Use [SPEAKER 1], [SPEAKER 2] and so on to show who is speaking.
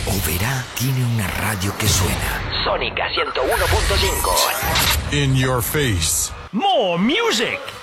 [SPEAKER 1] Oberá tiene una radio que suena. Sónica 101.5.
[SPEAKER 2] In your face.
[SPEAKER 3] More music.